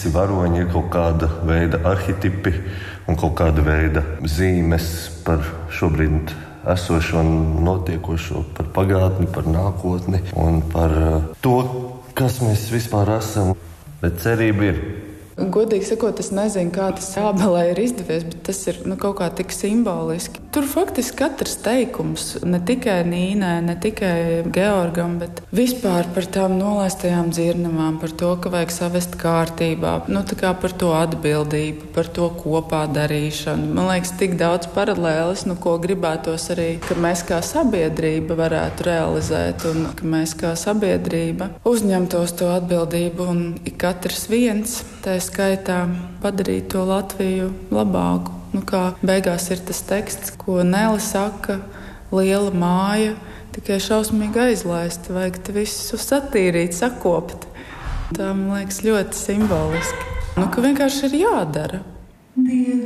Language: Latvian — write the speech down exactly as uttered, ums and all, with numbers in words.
visi varoņi ir kaut kāda veida arhetipi un kaut kāda veida zīmes par šobrīd esošo un notiekošo, par pagātni, par nākotni un par to, kas mēs vispār esam. Bet cerība ir. Godīgi sakot, es nezinu, kā tas Ābelei ir izdevies, bet tas ir nu, kaut kā tik simboliski. Tur faktiski katrs teikums, ne tikai Nīnai, ne tikai Georgam, bet vispār par tām nolaistajām dzirnavām, par to, ka vajag savest kārtībā, nu, tā kā par to atbildību, par to kopā darīšanu. Man liekas, tik daudz paralēlis, nu, ko gribētos arī, ka mēs kā sabiedrība varētu realizēt un ka mēs kā sabiedrība uzņemtos to atbildību un ik katrs viens, tā skaitā padarīt to Latviju labāku. Nu, kā beigās ir tas teksts, ko Nele saka, liela māja, tikai šausmīgi aizlaista, vajag te visu satīrīt, sakopt. Tā, man liekas, ļoti simboliski. Nu, ka vienkārši ir jādara.